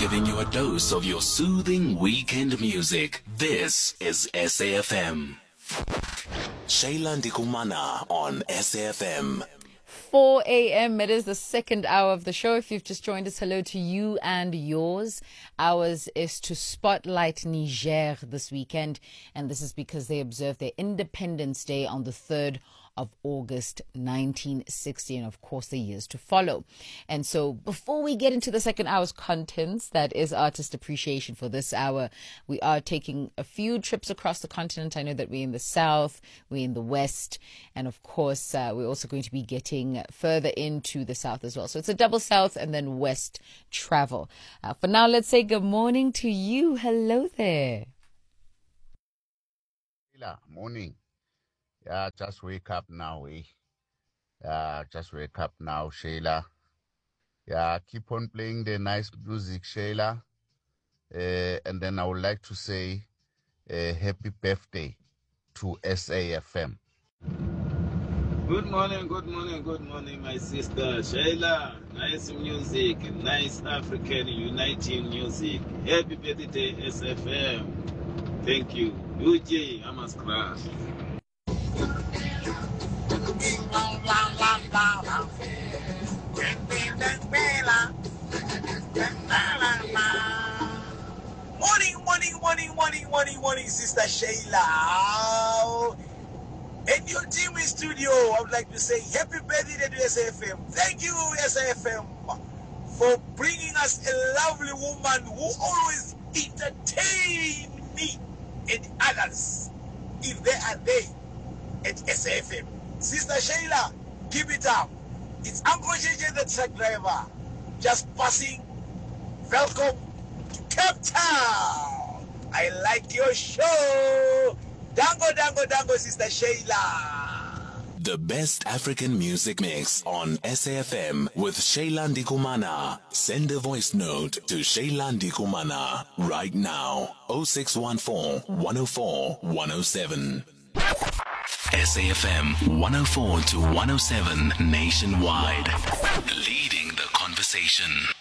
giving you a dose of your soothing weekend music. This is SAFM. Shayla Ndikumana on SAFM. 4 a.m. It is the second hour of the show. If you've just joined us, hello to you and yours. Ours is to spotlight Niger this weekend, and this is because they observe their Independence Day on the 3rd of August 1960, and of course the years to follow. And so before we get into the second hour's contents, that is artist appreciation for this hour, we are taking a few trips across the continent. I know that we're in the south, we're in the west, and of course we're also going to be getting further into the south as well. So it's a double south and then west travel. For now, let's say good morning to you. Hello there. Morning. Yeah, just wake up now, just wake up now, Shayla. Yeah, keep on playing the nice music, Shayla. And then I would like to say happy birthday to SAFM. Good morning, my sister Shayla. Nice music, nice African uniting music. Happy birthday, SFM. Thank you. UJ, Amas Crash. Morning, Sister Shayla. And your team in studio, I would like to say happy birthday to SAFM. Thank you, SAFM, for bringing us a lovely woman who always entertain me and others if they are there at SAFM. Sister Shayla, keep it up. It's Uncle JJ, the truck driver, just passing. Welcome to Cape Town. I like your show. Dango, Sister Shayla. The best African music mix on SAFM with Shayla Ndikumana. Send a voice note to Shayla Ndikumana right now. 0614 104 107. SAFM 104 to 107 nationwide. Leading the conversation.